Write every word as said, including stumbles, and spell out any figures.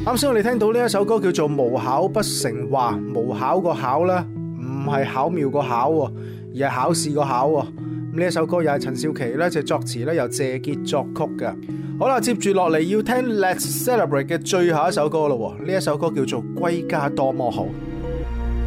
啱先我哋聽到呢一首歌叫做無巧不成話，無巧個巧呢，唔係巧妙個巧，而係考試個考。咁呢一首歌又係陳少琪咧，就作詞咧由謝傑作曲嘅。好啦，接住落嚟要聽 Let's Celebrate 嘅最後一首歌咯。呢一首歌叫做歸家多麼好。